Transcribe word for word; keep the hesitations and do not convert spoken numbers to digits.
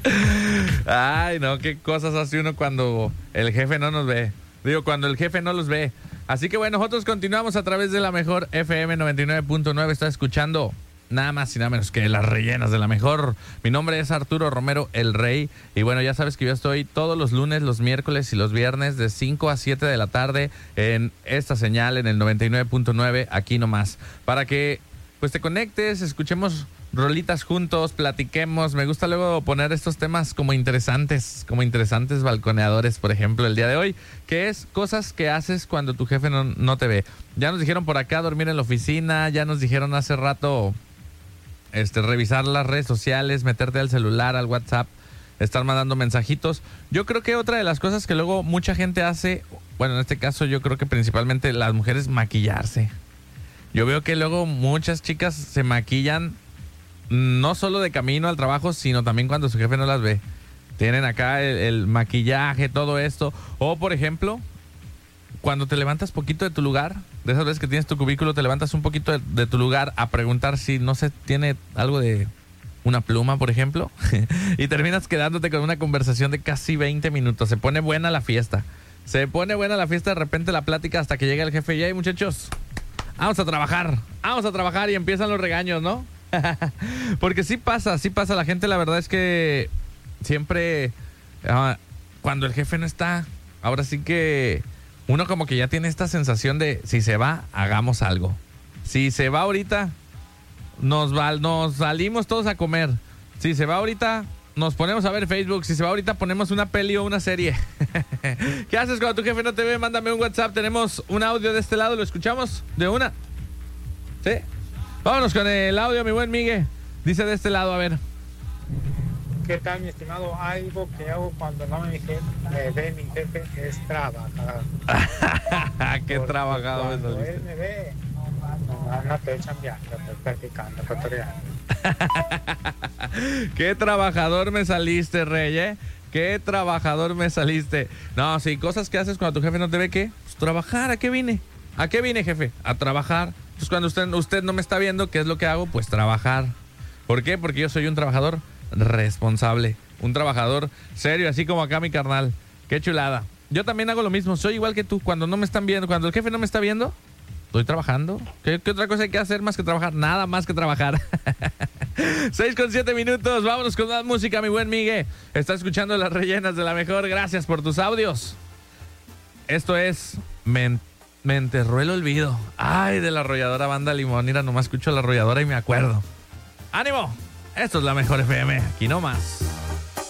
Ay, no, qué cosas hace uno cuando el jefe no nos ve. Digo, cuando el jefe no los ve. Así que bueno, nosotros continuamos a través de la mejor F M noventa y nueve punto nueve. Está escuchando nada más y nada menos que las rellenas de la mejor. Mi nombre es Arturo Romero, el Rey. Y bueno, ya sabes que yo estoy todos los lunes, los miércoles y los viernes de cinco a siete de la tarde en esta señal, en el noventa y nueve punto nueve, aquí nomás. Para que pues te conectes, escuchemos rolitas juntos, platiquemos. Me gusta luego poner estos temas como interesantes, como interesantes balconeadores, por ejemplo, el día de hoy, que es cosas que haces cuando tu jefe no, no te ve. Ya nos dijeron por acá dormir en la oficina, ya nos dijeron hace rato este, revisar las redes sociales, meterte al celular, al WhatsApp, estar mandando mensajitos. Yo creo que otra de las cosas que luego mucha gente hace, bueno, en este caso yo creo que principalmente las mujeres, maquillarse. Yo veo que luego muchas chicas se maquillan no solo de camino al trabajo, sino también cuando su jefe no las ve. Tienen acá el, el maquillaje, todo esto. O, por ejemplo, cuando te levantas poquito de tu lugar, de esas veces que tienes tu cubículo, te levantas un poquito de, de tu lugar a preguntar si no se tiene algo de una pluma, por ejemplo, y terminas quedándote con una conversación de casi veinte minutos. Se pone buena la fiesta. Se pone buena la fiesta, de repente la plática hasta que llega el jefe y hey, muchachos, vamos a trabajar, vamos a trabajar y empiezan los regaños, ¿no? Porque sí pasa, sí pasa. La gente, la verdad es que siempre uh, cuando el jefe no está, ahora sí que uno como que ya tiene esta sensación de si se va, hagamos algo. Si se va ahorita, nos, va, nos salimos todos a comer. Si se va ahorita, nos ponemos a ver Facebook. Si se va ahorita, ponemos una peli o una serie. ¿Qué haces cuando tu jefe no te ve? Mándame un WhatsApp. Tenemos un audio de este lado, ¿lo escuchamos? ¿De una? ¿Sí? Vámonos con el audio, mi buen Migue. Dice de este lado, a ver. ¿Qué tal, mi estimado? Algo que hago cuando no me, jefe, me ve mi jefe es trabajar. Qué Porque trabajado me cuando saliste. él me ve, no, no estoy chambeando, estoy practicando, cotoreando. Qué trabajador me saliste, Rey, ¿eh? Qué trabajador me saliste. No, sí, cosas que haces cuando tu jefe no te ve, ¿qué? Pues trabajar, ¿a qué vine? ¿A qué vine, jefe? A trabajar. Pues cuando usted, usted no me está viendo, ¿qué es lo que hago? Pues trabajar. ¿Por qué? Porque yo soy un trabajador responsable, un trabajador serio, así como acá mi carnal. Qué chulada. Yo también hago lo mismo, soy igual que tú. Cuando no me están viendo, cuando el jefe no me está viendo, estoy trabajando. ¿Qué, qué otra cosa hay que hacer más que trabajar? Nada más que trabajar. seis con siete minutos, vámonos con más música, mi buen Migue. Está escuchando las rellenas de la mejor. Gracias por tus audios. Esto es Men Me enterró el olvido. Ay, de la arrolladora Banda Limón. Mira, nomás escucho la arrolladora y me acuerdo. ¡Ánimo! Esto es la mejor F M. Aquí nomás.